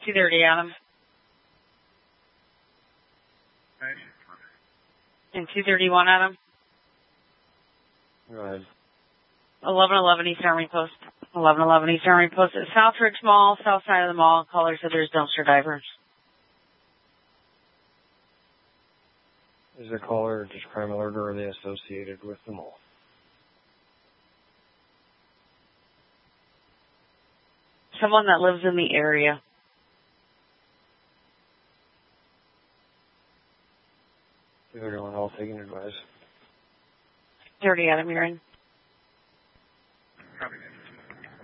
2:30, Adam. Right. And 2:31, Adam. Go ahead. 1111 East Army Post. 1111 East Army Post at Southridge Mall, south side of the mall. Caller said there's dumpster divers. Is the caller just crime alert, or are they associated with the mall? Someone that lives in the area. 2:31, all taking advice. 30, Adam, you're in.